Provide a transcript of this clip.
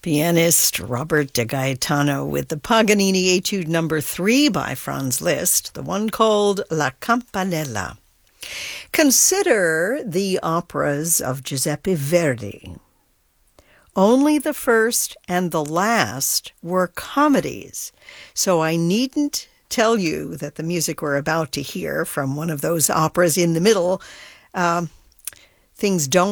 Pianist Robert de Gaetano with the Paganini Etude Number 3 by Franz Liszt, the one called La Campanella. Consider the operas of Giuseppe Verdi. Only the first and the last were comedies, so I needn't tell you that the music we're about to hear from one of those operas in the middle, things don't